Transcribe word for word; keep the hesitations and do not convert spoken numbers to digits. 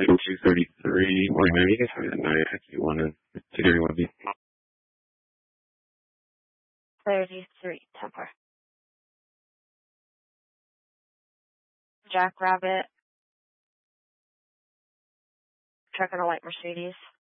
like two thirty-three. Morning, man. You guys have me at night. I keep wanting to do one of these. thirty-three, Temper. Jackrabbit. Truck and a white Mercedes.